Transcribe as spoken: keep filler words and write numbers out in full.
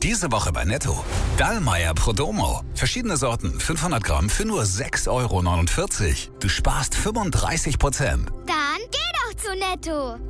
Diese Woche bei Netto. Dallmayr Prodomo. Verschiedene Sorten, fünfhundert Gramm für nur sechs Euro neunundvierzig. Du sparst fünfunddreißig Prozent. Dann geh doch zu Netto.